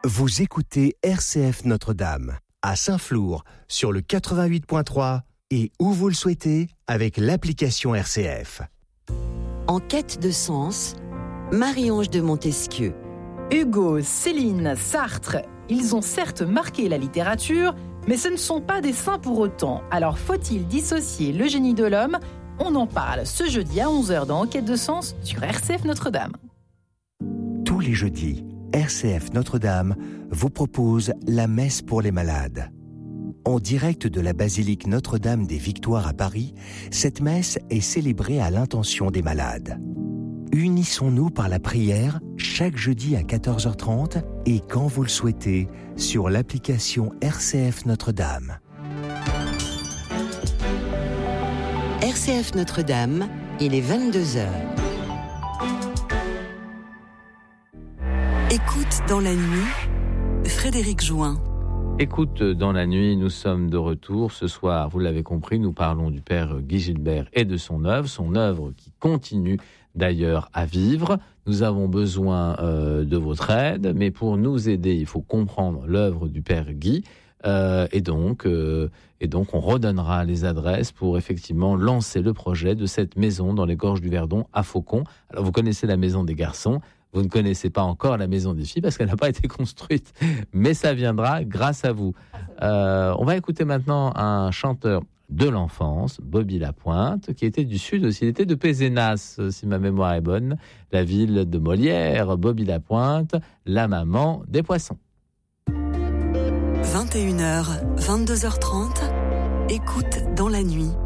Vous écoutez RCF Notre-Dame, à Saint-Flour, sur le 88.3 et où vous le souhaitez, avec l'application RCF. En quête de sens, Marie-Ange de Montesquieu. Hugo, Céline, Sartre, ils ont certes marqué la littérature, mais ce ne sont pas des saints pour autant. Alors faut-il dissocier le génie de l'homme ? On en parle ce jeudi à 11h dans En quête de sens sur RCF Notre-Dame. Tous les jeudis, RCF Notre-Dame vous propose la messe pour les malades. En direct de la basilique Notre-Dame des Victoires à Paris, cette messe est célébrée à l'intention des malades. Unissons-nous par la prière chaque jeudi à 14h30 et quand vous le souhaitez sur l'application RCF Notre-Dame. RCF Notre-Dame, il est 22h. Écoute dans la nuit, Frédéric Join. Écoute dans la nuit, nous sommes de retour. Ce soir, vous l'avez compris, nous parlons du père Guy Gilbert et de son œuvre qui continue d'ailleurs à vivre. Nous avons besoin de votre aide, mais pour nous aider, il faut comprendre l'œuvre du père Guy. Et donc, on redonnera les adresses pour effectivement lancer le projet de cette maison dans les gorges du Verdon à Faucon. Alors, vous connaissez la maison des garçons. Vous ne connaissez pas encore la maison des filles parce qu'elle n'a pas été construite, mais ça viendra grâce à vous. On va écouter maintenant un chanteur de l'enfance, Bobby Lapointe, qui était du sud aussi. Il était de Pézenas, si ma mémoire est bonne, la ville de Molière. Bobby Lapointe, la maman des poissons. 21h, 22h30, écoute dans la nuit.